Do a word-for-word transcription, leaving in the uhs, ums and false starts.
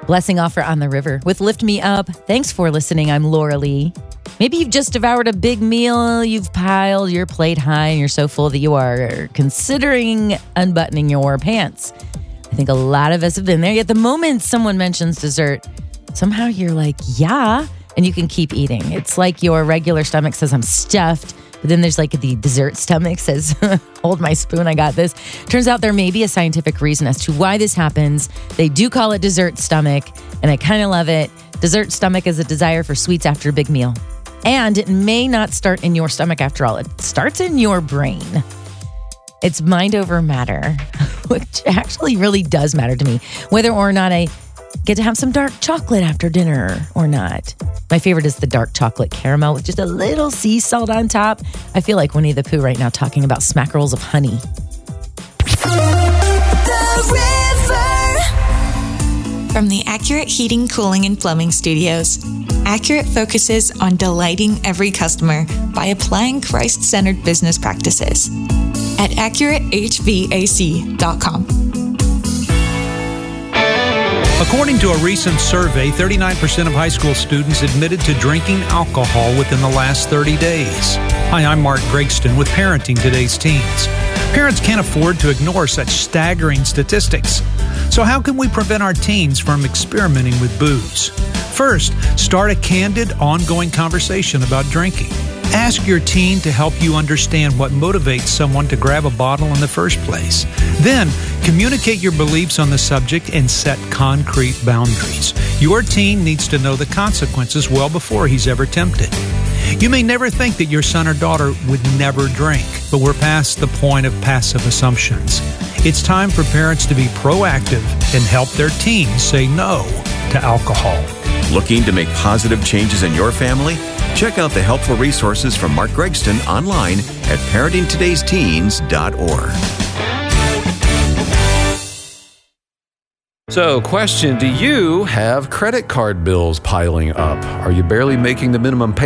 Blessing offer on the river with Lift Me Up. Thanks for listening. I'm Laura Lee. Maybe you've just devoured a big meal. You've piled your plate high and you're so full that you are considering unbuttoning your pants. I think a lot of us have been there. Yet the moment someone mentions dessert, somehow you're like, yeah, and you can keep eating. It's like your regular stomach says, I'm stuffed. But then there's like the dessert stomach says, hold my spoon, I got this. Turns out there may be a scientific reason as to why this happens. They do call it dessert stomach, and I kind of love it. Dessert stomach is a desire for sweets after a big meal. And it may not start in your stomach after all. It starts in your brain. It's mind over matter, which actually really does matter to me. Whether or not I get to have some dark chocolate after dinner or not. My favorite is the dark chocolate caramel with just a little sea salt on top. I feel like Winnie the Pooh right now talking about smackerels of honey. The River. From the Accurate Heating, Cooling, and Plumbing Studios, Accurate focuses on delighting every customer by applying Christ-centered business practices at accurate h v a c dot com. According to a recent survey, thirty-nine percent of high school students admitted to drinking alcohol within the last thirty days. Hi, I'm Mark Gregston with Parenting Today's Teens. Parents can't afford to ignore such staggering statistics. So how can we prevent our teens from experimenting with booze? First, start a candid, ongoing conversation about drinking. Ask your teen to help you understand what motivates someone to grab a bottle in the first place. Then, communicate your beliefs on the subject and set concrete boundaries. Your teen needs to know the consequences well before he's ever tempted. You may never think that your son or daughter would never drink, but we're past the point of passive assumptions. It's time for parents to be proactive and help their teens say no to alcohol. Looking to make positive changes in your family? Check out the helpful resources from Mark Gregston online at parenting todays teens dot org. So, question, do you have credit card bills piling up? Are you barely making the minimum payment?